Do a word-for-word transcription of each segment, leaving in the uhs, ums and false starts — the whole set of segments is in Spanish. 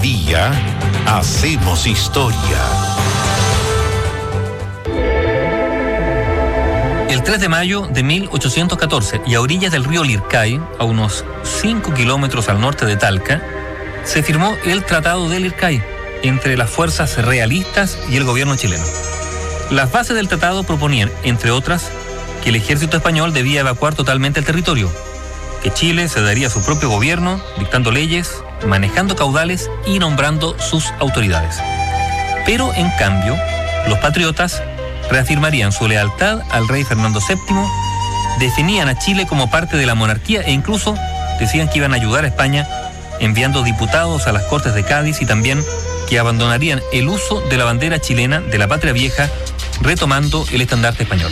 día hacemos historia. El tres de mayo de mil ochocientos catorce, y a orillas del río Lircay, a unos cinco kilómetros al norte de Talca, se firmó el Tratado de Lircay entre las fuerzas realistas y el gobierno chileno. Las bases del tratado proponían, entre otras, que el ejército español debía evacuar totalmente el territorio, que Chile se daría su propio gobierno, dictando leyes, manejando caudales y nombrando sus autoridades. Pero, en cambio, los patriotas reafirmarían su lealtad al rey Fernando séptimo, definían a Chile como parte de la monarquía e incluso decían que iban a ayudar a España enviando diputados a las Cortes de Cádiz y también que abandonarían el uso de la bandera chilena de la Patria Vieja, retomando el estandarte español.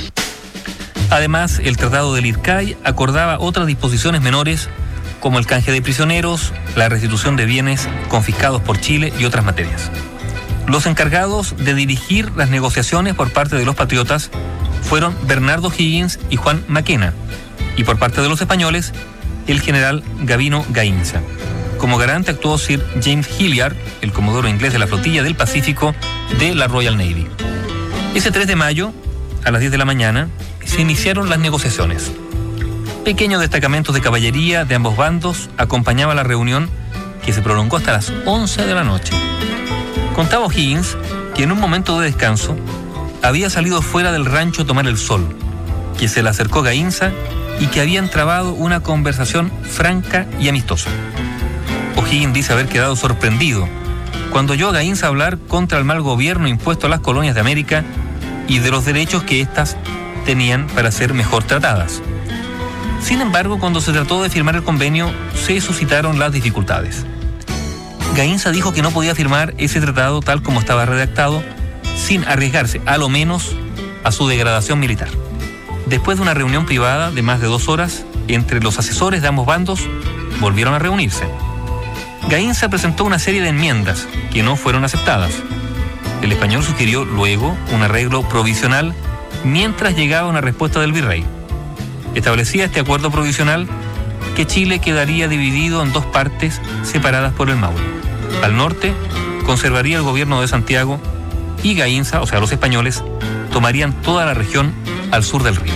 Además, el Tratado de Lircay acordaba otras disposiciones menores como el canje de prisioneros, la restitución de bienes confiscados por Chile y otras materias. Los encargados de dirigir las negociaciones por parte de los patriotas fueron Bernardo Higgins y Juan Maquena, y por parte de los españoles, el general Gavino Gainza. Como garante actuó Sir James Hilliard, el comodoro inglés de la flotilla del Pacífico de la Royal Navy. Ese tres de mayo, a las diez de la mañana, se iniciaron las negociaciones. Pequeños destacamentos de caballería de ambos bandos acompañaban la reunión, que se prolongó hasta las once de la noche. Contaba Higgins que en un momento de descanso había salido fuera del rancho a tomar el sol, que se le acercó Gainza y que habían trabado una conversación franca y amistosa. O'Higgins dice haber quedado sorprendido cuando oyó a Gainza hablar contra el mal gobierno impuesto a las colonias de América y de los derechos que éstas tenían para ser mejor tratadas. Sin embargo, cuando se trató de firmar el convenio, se suscitaron las dificultades. Gainza dijo que no podía firmar ese tratado tal como estaba redactado, sin arriesgarse, a lo menos, a su degradación militar. Después de una reunión privada de más de dos horas, entre los asesores de ambos bandos, volvieron a reunirse. Gainza presentó una serie de enmiendas que no fueron aceptadas. El español sugirió luego un arreglo provisional mientras llegaba una respuesta del virrey. Establecía este acuerdo provisional que Chile quedaría dividido en dos partes separadas por el Maule. Al norte conservaría el gobierno de Santiago y Gainza, o sea los españoles, tomarían toda la región al sur del río.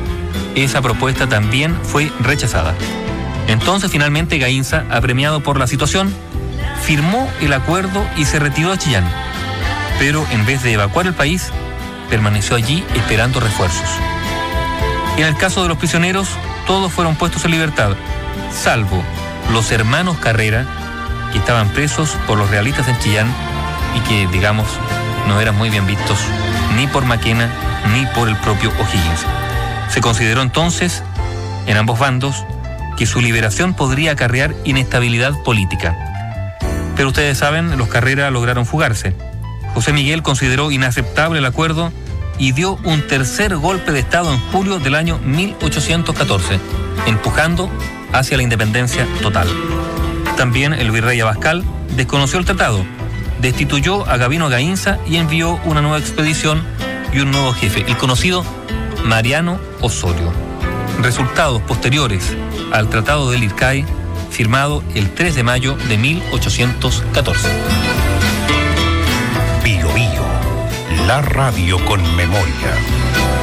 Esa propuesta también fue rechazada. Entonces finalmente Gainza, apremiado por la situación, firmó el acuerdo y se retiró a Chillán. Pero en vez de evacuar el país, permaneció allí esperando refuerzos. En el caso de los prisioneros, todos fueron puestos en libertad, salvo los hermanos Carrera, que estaban presos por los realistas en Chillán y que, digamos, no eran muy bien vistos ni por Maquena ni por el propio O'Higgins. Se consideró entonces, en ambos bandos, que su liberación podría acarrear inestabilidad política. Pero ustedes saben, los Carrera lograron fugarse. José Miguel consideró inaceptable el acuerdo y dio un tercer golpe de Estado en julio del año mil ochocientos catorce, empujando hacia la independencia total. También el virrey Abascal desconoció el tratado, destituyó a Gavino Gainza y envió una nueva expedición y un nuevo jefe, el conocido Mariano Osorio. Resultados posteriores al Tratado de Lircay, firmado el tres de mayo de mil ochocientos catorce. Bio Bio, la radio con memoria.